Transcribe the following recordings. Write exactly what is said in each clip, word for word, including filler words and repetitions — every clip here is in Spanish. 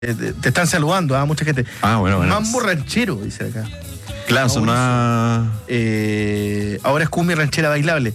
Te, te están saludando, ¿ah? Mucha gente. Ah, bueno, bueno. Mambo ranchero, dice acá. Claro, son más... Eh, ahora es cumbia ranchera bailable.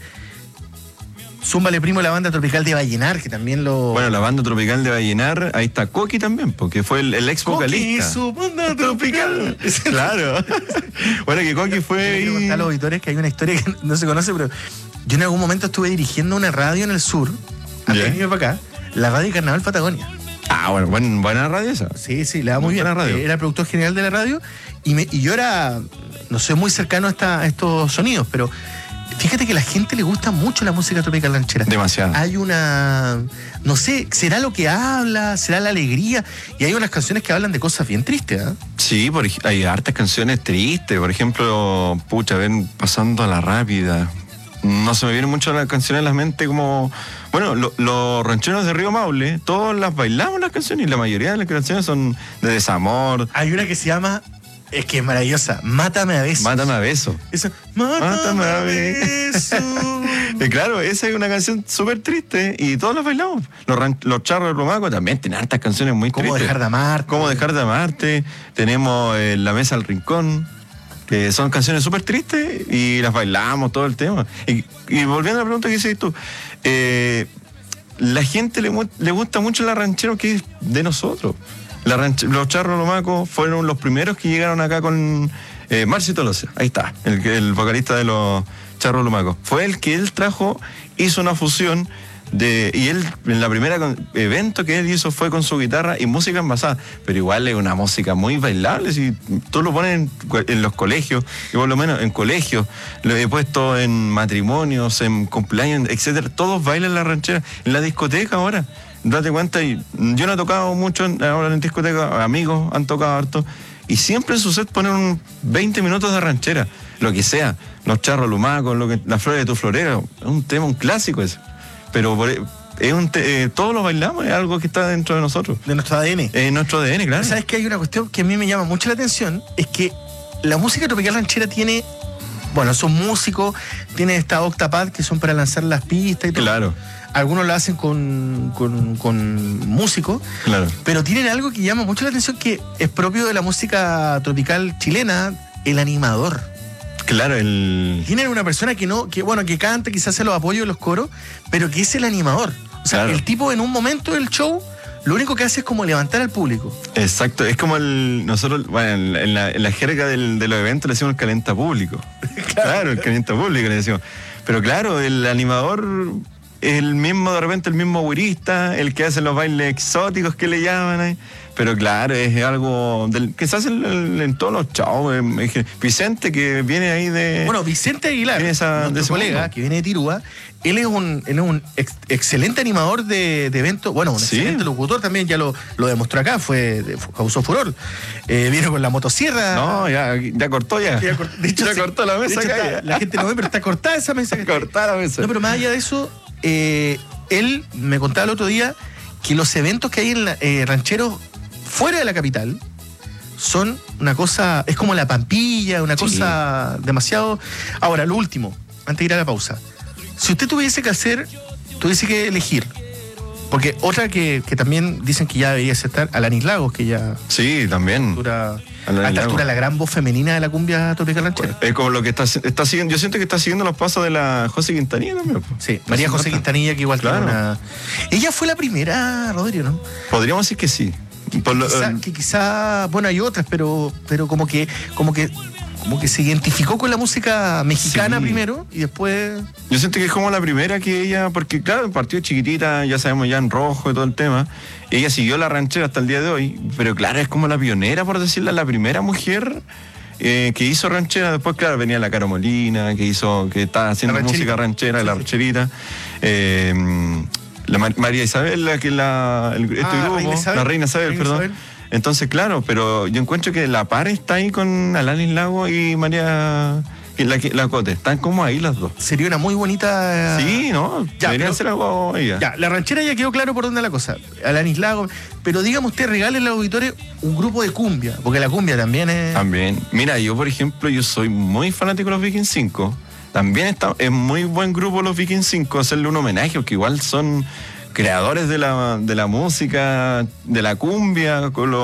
Zúmbale primo la banda tropical de Vallenar, que también lo... Bueno, la banda tropical de Vallenar, ahí está Coqui también, porque fue el, el ex vocalista. Coqui, su banda tropical. Claro. Bueno, que Coqui fue... Quiero contar a los auditores que hay una historia que no se conoce, pero yo en algún momento estuve dirigiendo una radio en el sur, antes de venirme para acá, la radio Carnaval Patagonia. Ah, bueno, buen, buena radio esa. Sí, sí, le da muy, muy bien. Buena radio. Era el productor general de la radio y, me, y yo era, no soy muy cercano a, esta, a estos sonidos, pero fíjate que a la gente le gusta mucho la música tropical ranchera. Demasiado. Hay una, no sé, será lo que habla, será la alegría, y hay unas canciones que hablan de cosas bien tristes, ¿eh? Sí, por, hay hartas canciones tristes, por ejemplo, pucha, ven pasando a la rápida. No se me vienen mucho las canciones en la mente como... Bueno, lo, los rancheros de Río Maule, todas las bailamos las canciones y la mayoría de las canciones son de desamor. Hay una que se llama, es que es maravillosa, Mátame a besos. Mátame a besos. Eso, Mátame, Mátame a besos. Y claro, esa es una canción súper triste y todos las bailamos. Los, ran, los charros de Romaco también tienen hartas canciones muy ¿Cómo tristes. dejar de amarte? ¿Cómo dejar de amarte? Tenemos eh, La Mesa al Rincón, que son canciones súper tristes y las bailamos todo el tema. Y, y volviendo a la pregunta que hiciste tú, eh, la gente le, le gusta mucho la ranchera que es de nosotros. La ranche, los charros lomacos fueron los primeros que llegaron acá con eh, Marcio Tolosa, ahí está, el, el vocalista de los charros lomacos. Fue el que él trajo, hizo una fusión de, y él, en la primera evento que él hizo fue con su guitarra y música envasada, pero igual es una música muy bailable. Si tú lo pones en, en los colegios, y por lo menos en colegios, lo he puesto en matrimonios, en cumpleaños, etcétera, todos bailan la ranchera, en la discoteca ahora, date cuenta. Y yo no he tocado mucho ahora en discoteca, amigos han tocado harto, y siempre en su set ponen un veinte minutos de ranchera, lo que sea, los charros lumacos, lo que, la flor de tu florero, es un tema, un clásico ese. Pero por, es un te, eh, todos lo bailamos, es algo que está dentro de nosotros. De nuestro A D N. Eh, nuestro A D N, claro. ¿Sabes que hay una cuestión que a mí me llama mucho la atención? Es que la música tropical ranchera tiene, bueno, son músicos, tiene esta octapad que son para lanzar las pistas y todo. Claro. Algunos lo hacen con, con, con músicos. Claro. Pero tienen algo que llama mucho la atención, que es propio de la música tropical chilena, el animador. Claro, el... Tienen una persona que no, que bueno, que canta, quizás se los apoyo en los coros, pero que es el animador. O sea, claro, el tipo en un momento del show, lo único que hace es como levantar al público. Exacto, es como el... Nosotros, bueno, en la, en la jerga del, de los eventos le decimos el calienta público. Claro, claro, el calienta público le decimos. Pero claro, el animador es el mismo, de repente el mismo güirista, el que hace los bailes exóticos que le llaman, ¿eh? Pero claro, es algo del, que se hace en, en todos los shows. Eh, Vicente, que viene ahí de... Bueno, Vicente Aguilar, esa, nuestro de colega, mundo, que viene de Tirúa, él es un, él es un ex, excelente animador de, de eventos, bueno, un ¿sí? excelente locutor también, ya lo, lo demostró acá, fue, fue causó furor. Eh, vino con la motosierra. No, ya, ya cortó ya. ya cortó, de hecho, ya sí, cortó la mesa acá. Está, la gente no ve, pero está cortada esa mesa. Cortada la mesa. No, pero más allá de eso, eh, él me contaba el otro día que los eventos que hay en la, eh, rancheros fuera de la capital son una cosa, es como la Pampilla, una cosa sí. demasiado. Ahora, lo último, antes de ir a la pausa, si usted tuviese que hacer, tuviese que elegir, porque otra que, que también dicen que ya debería estar, Alanis Lagos, que ya... Sí, también. Dura, a esta altura la gran voz femenina de la cumbia tropical ranchera. Es como lo que está, está siguiendo, yo siento que está siguiendo los pasos de la José Quintanilla también. Sí, María José Quintanilla, que igual claro. tiene una... Ella fue la primera, Rodrigo, ¿no? Podríamos decir que sí. Que, que, lo, quizá, que quizá, bueno, hay otras, pero, pero como que, como que, como que se identificó con la música mexicana sí. primero y después. Yo siento que es como la primera que ella, porque claro, partió chiquitita, ya sabemos ya en rojo y todo el tema. Ella siguió la ranchera hasta el día de hoy, pero claro, es como la pionera, por decirlo, la primera mujer eh, que hizo ranchera. Después, claro, venía la Caro Molina, que hizo, que estaba haciendo música ranchera, sí, la rancherita. Eh, La Mar- María Isabel, la que la el, este ah, grupo, Reina Isabel, la Reina Isabel, Reina perdón. Isabel. Entonces, claro, pero yo encuentro que la par está ahí con Alanis Lago y María la, la Cote. Están como ahí las dos. Sería una muy bonita. Sí, ¿no? Ya, debería hacer algo ahí. Ya, la ranchera ya quedó claro por dónde la cosa. Alanis Lago. Pero dígame usted, regale al auditorio un grupo de cumbia, porque la cumbia también es. También. Mira, yo, por ejemplo, yo soy muy fanático de los Vikings cinco. También está, es muy buen grupo los Vikings cinco, hacerle un homenaje, porque igual son creadores de la, de la música, de la cumbia, con los